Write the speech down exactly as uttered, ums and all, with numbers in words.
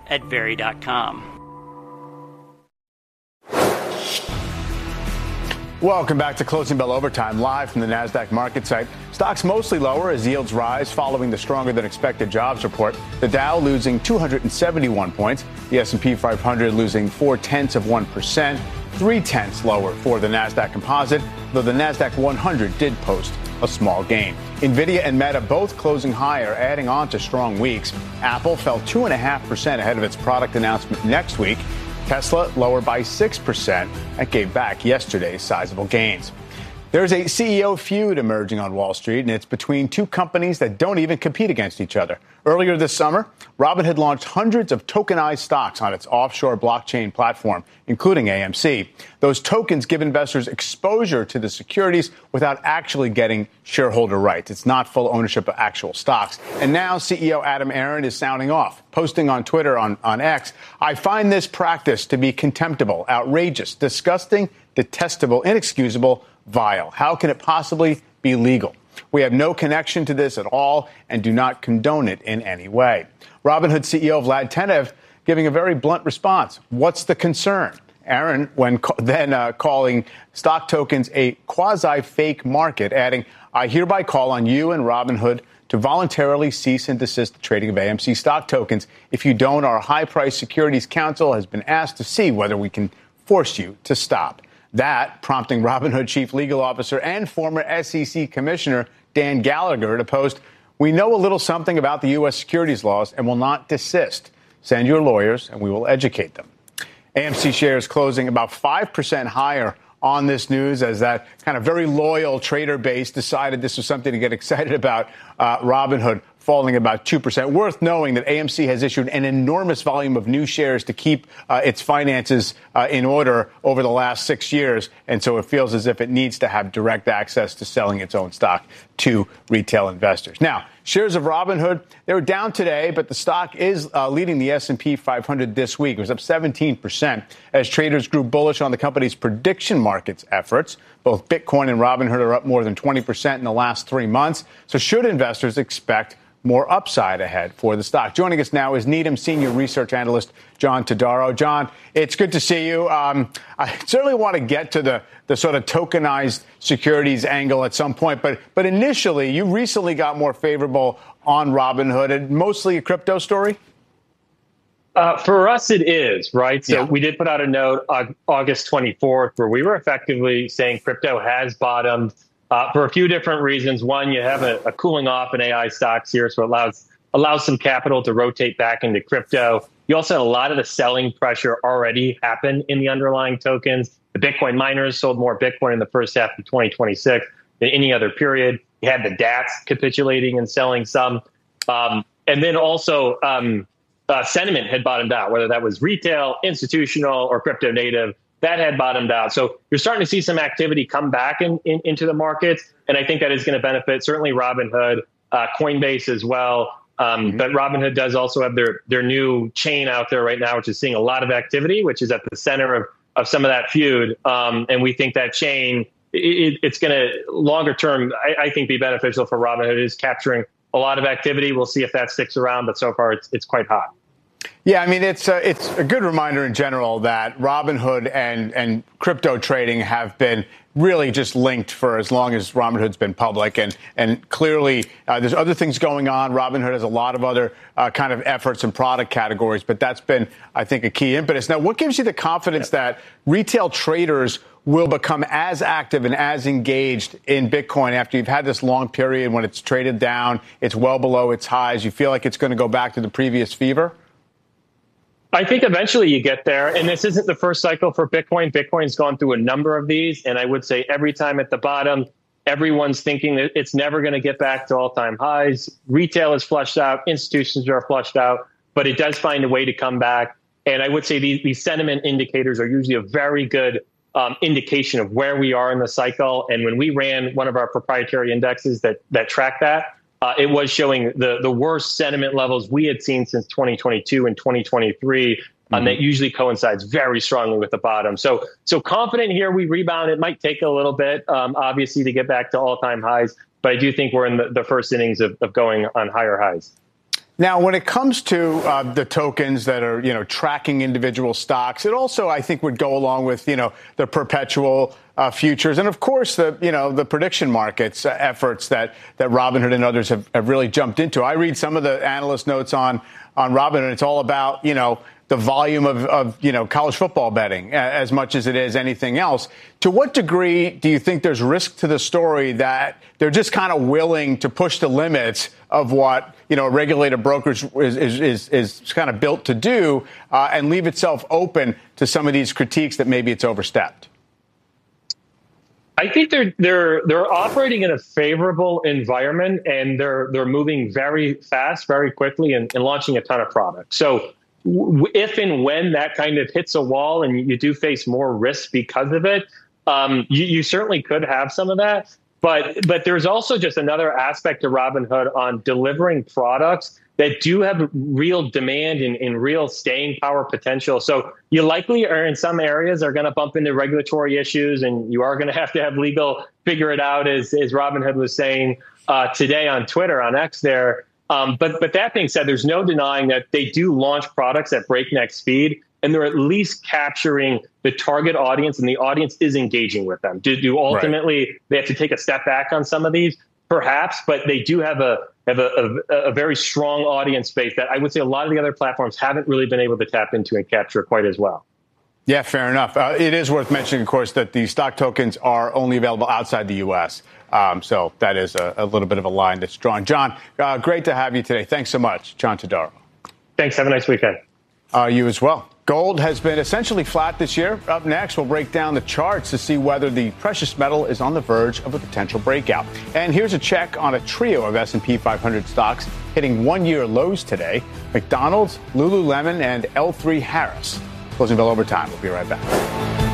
at very dot com. Welcome back to Closing Bell Overtime, live from the NASDAQ market site. Stocks mostly lower as yields rise following the stronger than expected jobs report. The Dow losing two hundred seventy-one points. The S and P five hundred losing four tenths of one percent. Three tenths lower for the NASDAQ composite, though the NASDAQ one hundred did post a small gain. Nvidia and Meta both closing higher, adding on to strong weeks. Apple fell two point five percent ahead of its product announcement next week. Tesla lower by six percent. That gave back yesterday's sizable gains. There's a C E O feud emerging on Wall Street, and it's between two companies that don't even compete against each other. Earlier this summer, Robinhood launched hundreds of tokenized stocks on its offshore blockchain platform, including A M C. Those tokens give investors exposure to the securities without actually getting shareholder rights. It's not full ownership of actual stocks. And now C E O Adam Aron is sounding off, posting on Twitter on, on X, "I find this practice to be contemptible, outrageous, disgusting, detestable, inexcusable, vile. How can it possibly be legal? We have no connection to this at all and do not condone it in any way." Robinhood C E O Vlad Tenev giving a very blunt response. What's the concern? Aron, when ca- then uh, calling stock tokens a quasi-fake market, adding, "I hereby call on you and Robinhood to voluntarily cease and desist the trading of A M C stock tokens. If you don't, our high-priced securities counsel has been asked to see whether we can force you to stop." That prompting Robinhood Chief Legal Officer and former S E C Commissioner Dan Gallagher to post, "We know a little something about the U S securities laws and will not desist. Send your lawyers and we will educate them." A M C shares closing about five percent higher on this news as that kind of very loyal trader base decided this was something to get excited about. Uh, Robinhood falling about two percent. Worth knowing that A M C has issued an enormous volume of new shares to keep uh, its finances uh, in order over the last six years. And so it feels as if it needs to have direct access to selling its own stock to retail investors. Now, shares of Robinhood, they were down today, but the stock is uh, leading the S and P five hundred this week. It was up seventeen percent as traders grew bullish on the company's prediction markets efforts. Both Bitcoin and Robinhood are up more than twenty percent in the last three months. So should investors expect more upside ahead for the stock? Joining us now is Needham Senior Research Analyst John Todaro. John, it's good to see you. Um, I certainly want to get to the, the sort of tokenized securities angle at some point, but but initially, you recently got more favorable on Robinhood, and mostly a crypto story? Uh, for us, it is, right? So Yeah. we did put out a note on August twenty-fourth where we were effectively saying crypto has bottomed. Uh, for a few different reasons. One, you have a, a cooling off in A I stocks here, so it allows allows some capital to rotate back into crypto. You also had a lot of the selling pressure already happen in the underlying tokens. The Bitcoin miners sold more Bitcoin in the first half of twenty twenty-six than any other period. You had the D A X capitulating and selling some. Um, and then also um, uh, sentiment had bottomed out, whether that was retail, institutional, or crypto native. That had bottomed out. So you're starting to see some activity come back in, in, into the markets. And I think that is going to benefit certainly Robinhood, uh, Coinbase as well. Um, mm-hmm. But Robinhood does also have their their new chain out there right now, which is seeing a lot of activity, which is at the center of, of some of that feud. Um, and we think that chain, it, it's going to longer term, I, I think, be beneficial for Robinhood. It is capturing a lot of activity. We'll see if that sticks around. But so far, it's it's quite hot. Yeah, I mean, it's a, it's a good reminder in general that Robinhood and, and crypto trading have been really just linked for as long as Robinhood's been public. And, and clearly, uh, there's other things going on. Robinhood has a lot of other uh, kind of efforts and product categories, but that's been, I think, a key impetus. Now, what gives you the confidence that retail traders will become as active and as engaged in Bitcoin after you've had this long period when it's traded down, it's well below its highs? You feel like it's going to go back to the previous fever? I think eventually you get there. And this isn't the first cycle for Bitcoin. Bitcoin's gone through a number of these. And I would say every time at the bottom, everyone's thinking that it's never going to get back to all-time highs. Retail is flushed out. Institutions are flushed out. But it does find a way to come back. And I would say these, these sentiment indicators are usually a very good um, indication of where we are in the cycle. And when we ran one of our proprietary indexes that that track that, Uh, it was showing the, the worst sentiment levels we had seen since twenty twenty-two and twenty twenty-three. Mm-hmm. And that usually coincides very strongly with the bottom. So so confident here we rebound. It might take a little bit, um, obviously, to get back to all-time highs. But I do think we're in the, the first innings of, of going on higher highs. Now, when it comes to uh, the tokens that are, you know, tracking individual stocks, it also, I think, would go along with, you know, the perpetual uh, futures and, of course, the, you know, the prediction markets uh, efforts that that Robinhood and others have, have really jumped into. I read some of the analyst notes on on Robinhood. It's all about, you know, the volume of, of, you know, college football betting as much as it is anything else. To what degree do you think there's risk to the story that they're just kind of willing to push the limits of what, you know, a regulated brokerage is, is, is, is kind of built to do uh, and leave itself open to some of these critiques that maybe it's overstepped? I think they're they're they're operating in a favorable environment, and they're they're moving very fast, very quickly, and, and launching a ton of products. So if and when that kind of hits a wall and you do face more risk because of it, um, you, you certainly could have some of that. But but there's also just another aspect to Robinhood on delivering products that do have real demand and, and real staying power potential. So you likely are in some areas are going to bump into regulatory issues, and you are going to have to have legal figure it out, as, as Robinhood was saying uh, today on Twitter, on X there. Um, but but that being said, there's no denying that they do launch products at breakneck speed, and they're at least capturing the target audience, and the audience is engaging with them. Do, do ultimately right. They have to take a step back on some of these? Perhaps, but they do have a have a, a, a very strong audience base that I would say a lot of the other platforms haven't really been able to tap into and capture quite as well. Yeah, fair enough. Uh, it is worth mentioning, of course, that the stock tokens are only available outside the U S. Um, so that is a, a little bit of a line that's drawn. John, uh, great to have you today. Thanks so much. John Todaro. Thanks. Have a nice weekend. Uh, you as well. Gold has been essentially flat this year. Up next, we'll break down the charts to see whether the precious metal is on the verge of a potential breakout. And here's a check on a trio of S and P five hundred stocks hitting one-year lows today: McDonald's, Lululemon, and L three Harris. Closing bell overtime. We'll be right back.